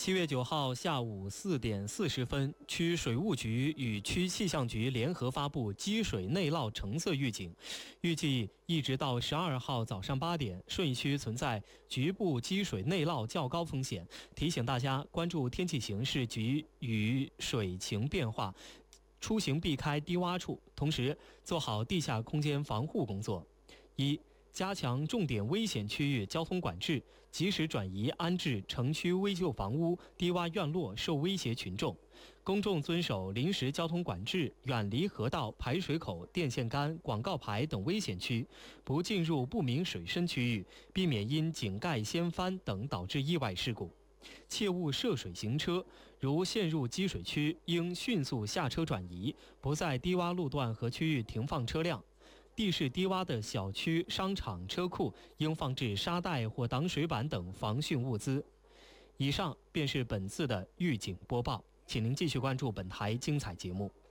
7月9号下午4点40分，区水务局与区气象局联合发布积水内涝橙色预警，预计一直到12号早上8点，顺义区存在局部积水内涝较高风险，提醒大家关注天气形势及雨水情变化，出行避开低洼处，同时做好地下空间防护工作。1、加强重点危险区域交通管制，及时转移安置城区危旧房屋、低洼院落受威胁群众。公众遵守临时交通管制，远离河道、排水口、电线杆、广告牌等危险区，不进入不明水深区域，避免因井盖掀翻等导致意外事故。切勿涉水行车，如陷入积水区，应迅速下车转移，不在低洼路段和区域停放车辆。地势低洼的小区、商场、车库应放置沙袋或挡水板等防汛物资。以上便是本次的预警播报，请您继续关注本台精彩节目。